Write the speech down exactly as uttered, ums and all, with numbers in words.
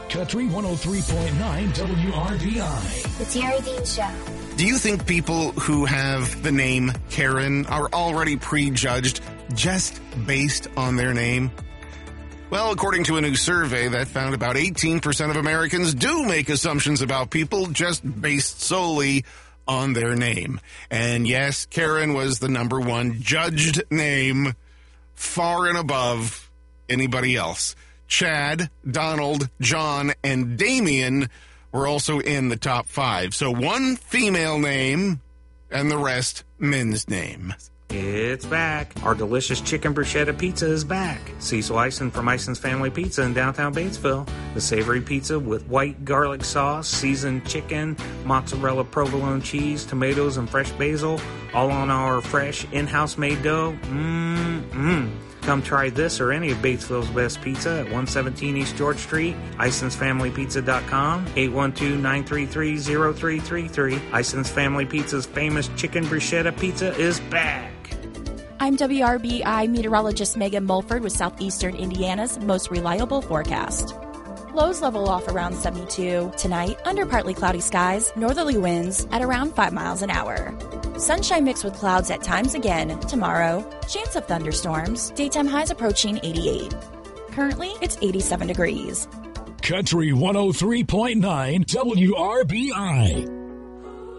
Country one oh three point nine W R B I. The Terry Dean Show. Do you think people who have the name Karen are already prejudged just based on their name? Well, according to a new survey that found about eighteen percent of Americans do make assumptions about people just based solely on their name. And yes, Karen was the number one judged name, far and above anybody else. Chad, Donald, John, and Damien were also in the top five. So one female name and the rest men's names. It's back. Our delicious chicken bruschetta pizza is back. Cecil Eisen from Eisen's Family Pizza in downtown Batesville. The savory pizza with white garlic sauce, seasoned chicken, mozzarella provolone cheese, tomatoes, and fresh basil, all on our fresh in-house made dough. Mmm-mmm. Come try this or any of Batesville's best pizza at one seventeen East George Street, Ison's Family Pizza dot com, eight one two, nine three three, zero three three three. Ison's Family Pizza's famous chicken bruschetta pizza is back. I'm W R B I meteorologist Megan Mulford with Southeastern Indiana's most reliable forecast. Lows level off around seventy-two. Tonight, under partly cloudy skies, northerly winds at around five miles an hour. Sunshine mixed with clouds at times again. Tomorrow, chance of thunderstorms. Daytime highs approaching eighty-eight. Currently, it's eighty-seven degrees. Country one oh three point nine W R B I.